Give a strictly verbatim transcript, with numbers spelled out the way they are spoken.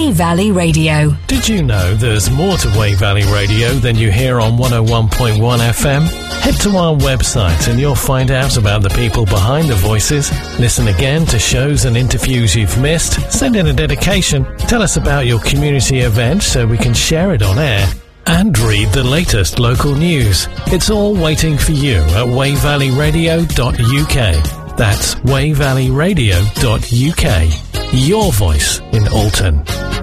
Wey Valley Radio. Did you know there's more to Wey Valley Radio than you hear on one oh one point one F M? Head to our website and you'll find out about the people behind the voices. Listen again to shows and interviews you've missed. Send in a dedication. Tell us about your community event so we can share it on air. And read the latest local news. It's all waiting for you at wey valley radio dot U K. That's wey valley radio dot U K. Your voice in Alton.